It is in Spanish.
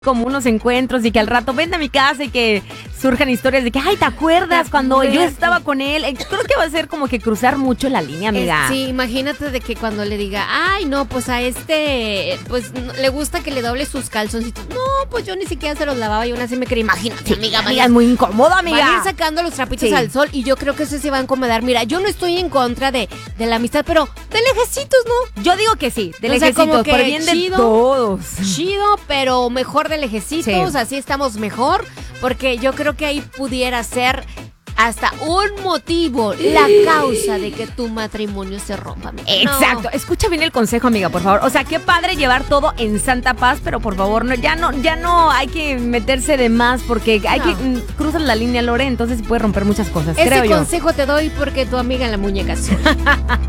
como unos encuentros y que al rato ven a mi casa y que surjan historias de que, ay, ¿te acuerdas cuando yo estaba con él? Creo que va a ser como que cruzar mucho la línea, amiga. Sí, imagínate de que cuando le diga, ay, no, pues a pues le gusta que le doble sus calzoncitos. No, pues yo ni siquiera se los lavaba y aún así me quería. Imagínate, Sí, amiga, es muy incómodo, amiga. Van a ir sacando los trapitos al sol y yo creo que eso se va a incomodar. Mira, yo no estoy en contra de la amistad, pero de lejecitos, ¿no? Yo digo que sí, de O sea, lejecitos, como que por bien de chido, todos. Chido, pero mejor de lejecitos, Sí. así estamos mejor, porque yo creo que ahí pudiera ser hasta un motivo, la causa de que tu matrimonio se rompa, amiga. Exacto, escucha bien el consejo, amiga, por favor. O sea, qué padre llevar todo en santa paz, pero por favor, ya no hay que meterse de más porque hay que cruzar la línea, Lore, entonces puede romper muchas cosas, Ese creo yo. consejo te doy porque tu amiga la muñeca azul.